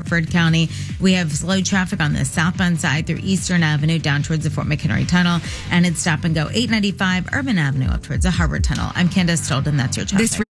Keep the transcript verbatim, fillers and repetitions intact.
Hartford County. We have slow traffic on the southbound side through Eastern Avenue down towards the Fort McHenry Tunnel, and it's stop and go eight ninety-five Urban Avenue up towards the Harbor Tunnel. I'm Candace Stolden. That's your traffic. This